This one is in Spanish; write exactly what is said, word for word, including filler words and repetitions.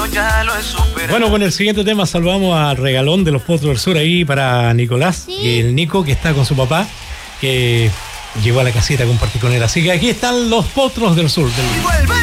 pero ya lo he superado. Bueno, con el siguiente tema saludamos al regalón de los Potros del Sur ahí para Nicolás, Sí. y el Nico que está con su papá, que llegó a la casita a compartir con él. Así que aquí están los Potros del Sur. Del... Vuelve.